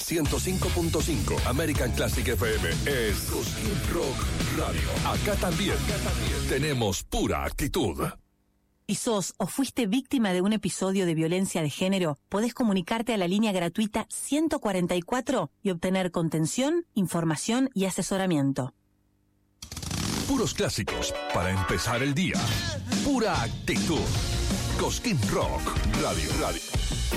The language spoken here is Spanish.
105.5 American Classic FM es Cosquín Rock Radio. Acá también tenemos pura actitud. Si sos o fuiste víctima de un episodio de violencia de género, podés comunicarte a la línea gratuita 144 y obtener contención, información y asesoramiento. Puros clásicos para empezar el día. Pura actitud. Cosquín Rock Radio.